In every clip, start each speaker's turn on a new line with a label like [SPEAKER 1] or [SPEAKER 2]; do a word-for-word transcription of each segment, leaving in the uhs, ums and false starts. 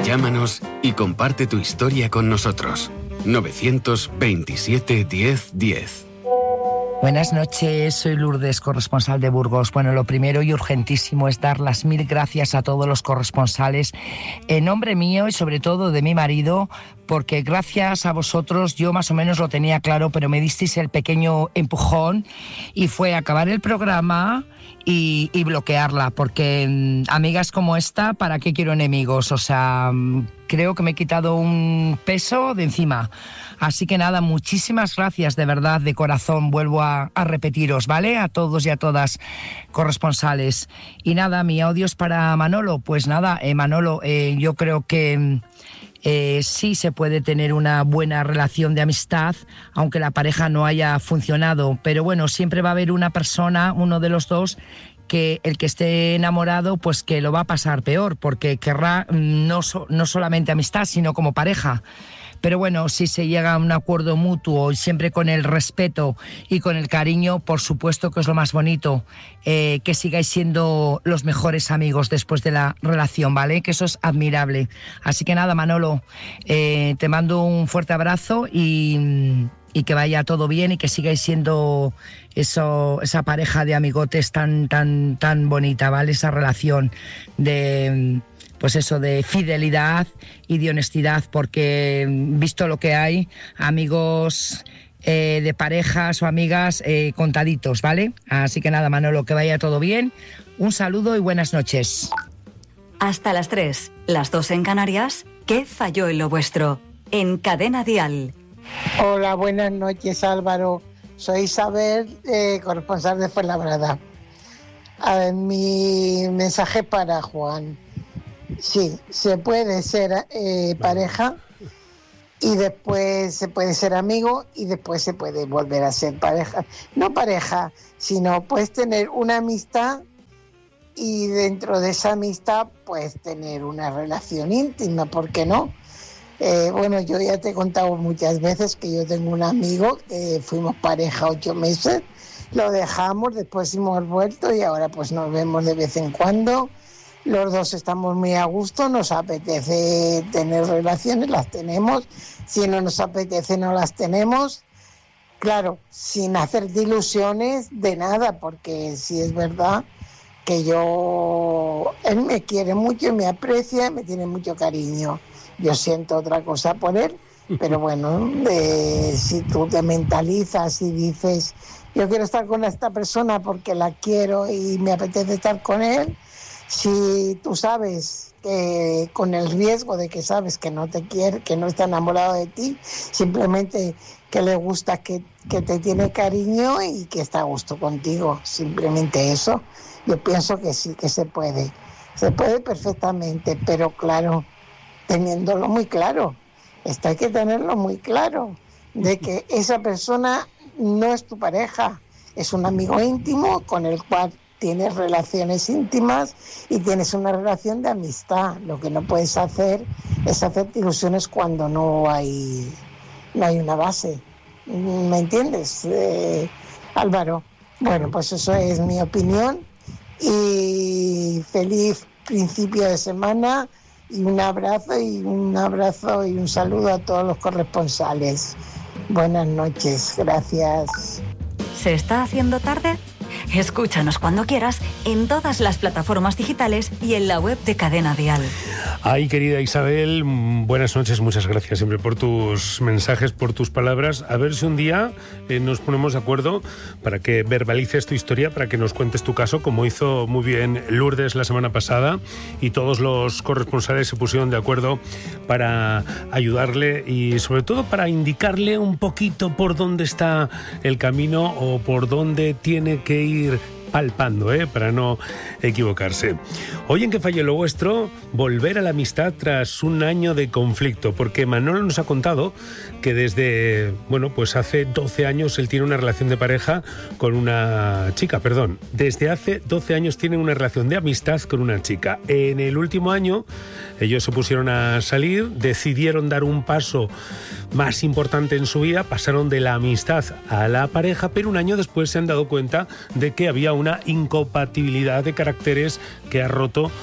[SPEAKER 1] Llámanos y comparte tu historia con nosotros. novecientos veintisiete diez diez.
[SPEAKER 2] Buenas noches, soy Lourdes, corresponsal de Burgos. Bueno, lo primero y urgentísimo es dar las mil gracias a todos los corresponsales en nombre mío y sobre todo de mi marido, porque gracias a vosotros yo más o menos lo tenía claro, pero me disteis el pequeño empujón y fue acabar el programa y, y bloquearla, porque amigas como esta, ¿para qué quiero enemigos? O sea, creo que me he quitado un peso de encima. Así que nada, muchísimas gracias de verdad, de corazón, vuelvo a, a repetiros, ¿vale? A todos y a todas corresponsales. Y nada, mi audio es para Manolo. Pues nada, eh, Manolo, eh, yo creo que eh, sí se puede tener una buena relación de amistad, aunque la pareja no haya funcionado. Pero bueno, siempre va a haber una persona, uno de los dos, que el que esté enamorado, pues que lo va a pasar peor, porque querrá no, so, no solamente amistad, sino como pareja. Pero bueno, si se llega a un acuerdo mutuo y siempre con el respeto y con el cariño, por supuesto que es lo más bonito, eh, que sigáis siendo los mejores amigos después de la relación, ¿vale? Que eso es admirable. Así que nada, Manolo, eh, te mando un fuerte abrazo y, y que vaya todo bien y que sigáis siendo eso, esa pareja de amigotes tan, tan, tan bonita, ¿vale? Esa relación de... pues eso, de fidelidad y de honestidad, porque visto lo que hay, amigos eh, de parejas o amigas eh, contaditos, ¿vale? Así que nada, Manolo, que vaya todo bien. Un saludo y buenas noches.
[SPEAKER 3] Hasta las tres, las dos en Canarias. ¿Qué falló en lo vuestro? En Cadena Dial.
[SPEAKER 4] Hola, buenas noches, Álvaro. Soy Isabel, eh, corresponsal de Fuenlabrada. A ver, mi mensaje para Juan. Sí, se puede ser eh, pareja y después se puede ser amigo y después se puede volver a ser pareja. No pareja, sino puedes tener una amistad y dentro de esa amistad puedes tener una relación íntima, ¿por qué no? Eh, bueno, yo ya te he contado muchas veces que yo tengo un amigo que fuimos pareja ocho meses, lo dejamos, después hemos vuelto y ahora pues nos vemos de vez en cuando. Los dos estamos muy a gusto, nos apetece tener relaciones, las tenemos. Si no nos apetece, no las tenemos. Claro, sin hacerte ilusiones de nada, porque sí es verdad que yo... Él me quiere mucho, me aprecia, me tiene mucho cariño. Yo siento otra cosa por él, pero bueno, eh, si tú te mentalizas y dices, yo quiero estar con esta persona porque la quiero y me apetece estar con él, si tú sabes que con el riesgo de que sabes que no te quiere, que no está enamorado de ti, simplemente que le gusta, que, que te tiene cariño y que está a gusto contigo, simplemente eso, yo pienso que sí, que se puede, se puede perfectamente, pero claro, teniéndolo muy claro, esto hay que tenerlo muy claro, de que esa persona no es tu pareja, es un amigo íntimo con el cual tienes relaciones íntimas y tienes una relación de amistad. Lo que no puedes hacer es hacerte ilusiones cuando no hay, no hay una base. ¿Me entiendes, eh, Álvaro? Bueno, pues eso es mi opinión y feliz principio de semana y un abrazo y un abrazo y un saludo a todos los corresponsales. Buenas noches, gracias.
[SPEAKER 3] ¿Se está haciendo tarde? Escúchanos cuando quieras en todas las plataformas digitales y en la web de Cadena Dial.
[SPEAKER 5] Ay, querida Isabel, buenas noches, muchas gracias siempre por tus mensajes, por tus palabras. A ver si un día eh, nos ponemos de acuerdo para que verbalices tu historia, para que nos cuentes tu caso, como hizo muy bien Lourdes la semana pasada, y todos los corresponsales se pusieron de acuerdo para ayudarle y sobre todo para indicarle un poquito por dónde está el camino o por dónde tiene que ir palpando, ¿eh? Para no equivocarse. Hoy en Que falle lo vuestro, volver a la amistad tras un año de conflicto, porque Manolo nos ha contado que desde, bueno, pues hace doce años él tiene una relación de pareja con una chica, perdón, desde hace doce años tiene una relación de amistad con una chica. En el último año ellos se pusieron a salir, decidieron dar un paso más importante en su vida, pasaron de la amistad a la pareja, pero un año después se han dado cuenta de que había una incompatibilidad de caracteres que ha roto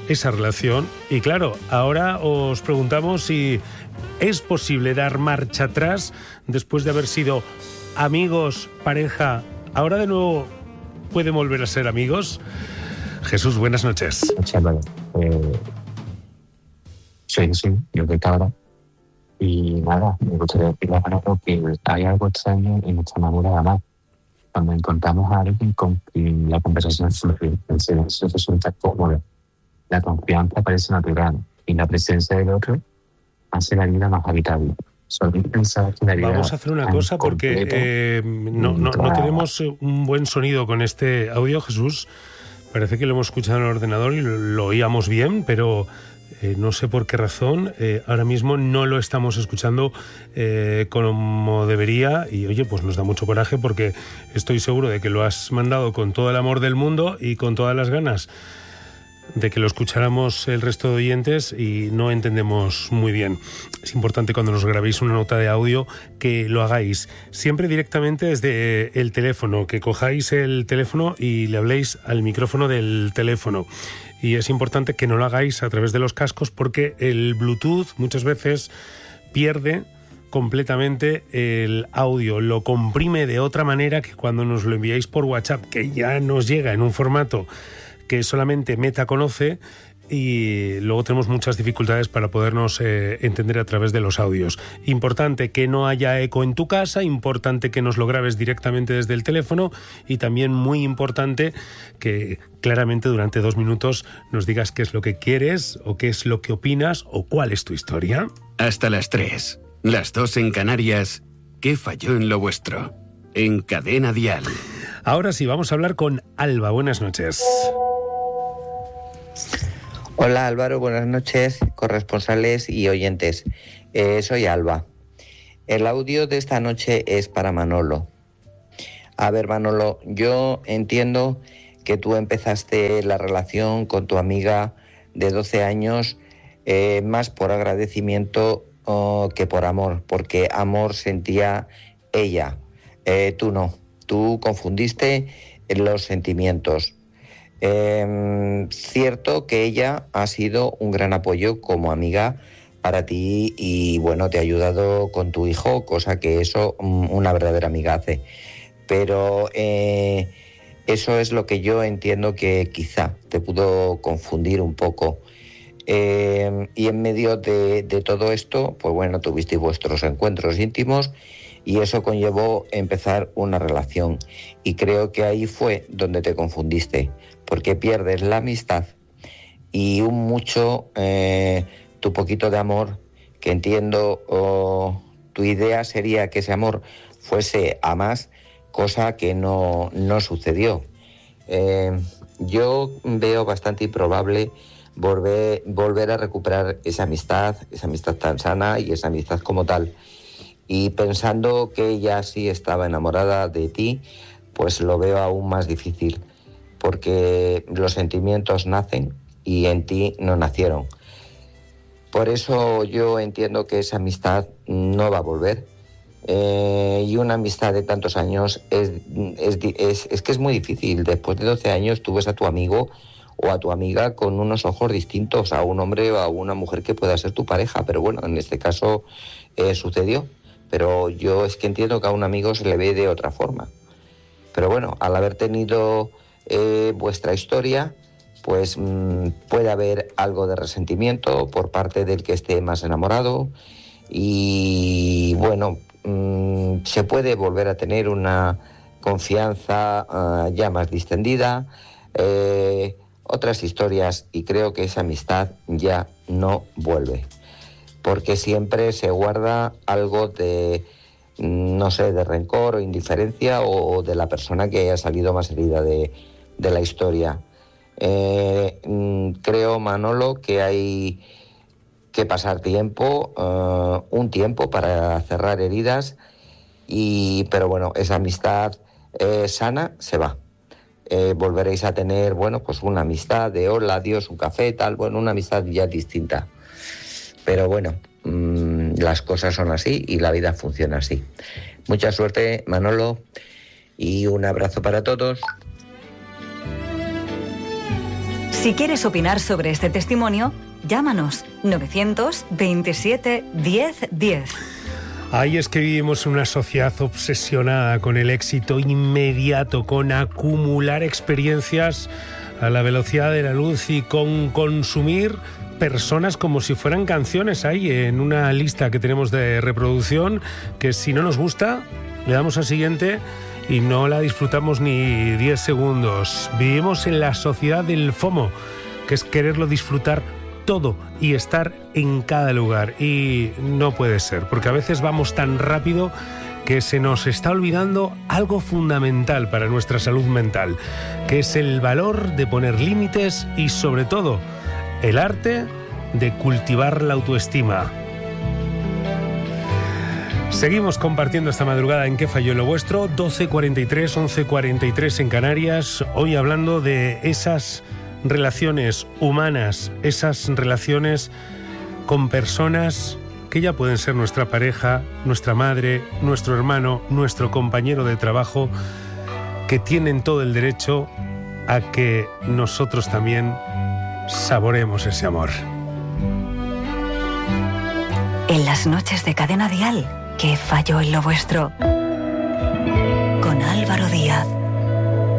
[SPEAKER 5] esa relación. Y claro, ahora os preguntamos si es posible dar marcha atrás después de haber sido amigos, pareja. Ahora de nuevo pueden volver a ser amigos. Jesús, buenas noches.
[SPEAKER 6] Álvaro, eh, soy Jesús, yo de Cabra. Y nada, me gustaría decirle a Manolo que hay algo extraño en nuestra manera de amar. Cuando encontramos a alguien con quien la conversación fluye, el silencio resulta cómodo, la confianza parece natural y la presencia del otro hace la vida más habitable. Pensar que la vida
[SPEAKER 5] Vamos a hacer una cosa porque eh, no, no, no tenemos un buen sonido con este audio, Jesús. Parece que lo hemos escuchado en el ordenador y lo, lo oíamos bien, pero eh, no sé por qué razón. Eh, ahora mismo no lo estamos escuchando eh, como debería y, oye, pues nos da mucho coraje porque estoy seguro de que lo has mandado con todo el amor del mundo y con todas las ganas de que lo escucháramos el resto de oyentes y no entendemos muy bien. Es importante cuando nos grabéis una nota de audio que lo hagáis siempre directamente desde el teléfono, que cojáis el teléfono y le habléis al micrófono del teléfono. Y es importante que no lo hagáis a través de los cascos porque el Bluetooth muchas veces pierde completamente el audio, lo comprime de otra manera que cuando nos lo enviáis por WhatsApp, que ya nos llega en un formato que solamente Meta conoce, y luego tenemos muchas dificultades para podernos eh, entender a través de los audios. Importante que no haya eco en tu casa, importante que nos lo grabes directamente desde el teléfono y también muy importante que claramente durante dos minutos nos digas qué es lo que quieres o qué es lo que opinas o cuál es tu historia.
[SPEAKER 1] Hasta las tres, las dos en Canarias. ¿Qué falló en lo vuestro? En Cadena Dial.
[SPEAKER 5] Ahora sí, vamos a hablar con Alba. Buenas noches.
[SPEAKER 7] Hola Álvaro, buenas noches, corresponsales y oyentes. Eh, soy Alba. El audio de esta noche es para Manolo. A ver, Manolo, yo entiendo que tú empezaste la relación con tu amiga de doce años eh, más por agradecimiento oh, que por amor, porque amor sentía ella, eh, tú no. Tú confundiste los sentimientos. Eh, cierto que ella ha sido un gran apoyo como amiga para ti y bueno, te ha ayudado con tu hijo, cosa que eso una verdadera amiga hace. Pero eh, eso es lo que yo entiendo que quizá te pudo confundir un poco. Eh, y en medio de, de todo esto, pues bueno, tuvisteis vuestros encuentros íntimos y eso conllevó empezar una relación. Y creo que ahí fue donde te confundiste, porque pierdes la amistad y un mucho eh, tu poquito de amor, que entiendo oh, tu idea sería que ese amor fuese a más, cosa que no, no sucedió. Eh, yo veo bastante improbable volver, volver a recuperar esa amistad, esa amistad tan sana y esa amistad como tal. Y pensando que ella sí estaba enamorada de ti, pues lo veo aún más difícil, porque los sentimientos nacen y en ti no nacieron. Por eso yo entiendo que esa amistad no va a volver. Eh, y una amistad de tantos años es, es, es, es que es muy difícil. Después de doce años tú ves a tu amigo o a tu amiga con unos ojos distintos a un hombre o a una mujer que pueda ser tu pareja. Pero bueno, en este caso eh, sucedió. Pero yo es que entiendo que a un amigo se le ve de otra forma. Pero bueno, al haber tenido eh, vuestra historia, pues mmm, puede haber algo de resentimiento por parte del que esté más enamorado y bueno, mmm, se puede volver a tener una confianza uh, ya más distendida, eh, otras historias, y creo que esa amistad ya no vuelve, porque siempre se guarda algo de, no sé, de rencor o indiferencia o, o de la persona que haya salido más herida de, de la historia. Eh, creo, Manolo, que hay que pasar tiempo, uh, un tiempo para cerrar heridas, y, pero bueno, esa amistad eh, sana se va. Eh, volveréis a tener, bueno, pues una amistad de hola, adiós, un café, tal, bueno, una amistad ya distinta. Pero bueno, mmm, las cosas son así y la vida funciona así. Mucha suerte, Manolo, y un abrazo para todos.
[SPEAKER 3] Si quieres opinar sobre este testimonio, llámanos novecientos veintisiete diez diez.
[SPEAKER 5] Ahí es que vivimos una sociedad obsesionada con el éxito inmediato, con acumular experiencias a la velocidad de la luz y con consumir personas como si fueran canciones ahí en una lista que tenemos de reproducción, que si no nos gusta, le damos al siguiente y no la disfrutamos ni diez segundos. Vivimos en la sociedad del FOMO, que es quererlo disfrutar todo y estar en cada lugar, y no puede ser, porque a veces vamos tan rápido que se nos está olvidando algo fundamental para nuestra salud mental, que es el valor de poner límites y, sobre todo, el arte de cultivar la autoestima. Seguimos compartiendo esta madrugada en ¿Qué falló en lo vuestro? doce cuarenta y tres, once cuarenta y tres en Canarias, hoy hablando de esas relaciones humanas, esas relaciones con personas que ya pueden ser nuestra pareja, nuestra madre, nuestro hermano, nuestro compañero de trabajo, que tienen todo el derecho a que nosotros también saboremos ese amor.
[SPEAKER 3] En las noches de Cadena Dial, ¿qué falló en lo vuestro?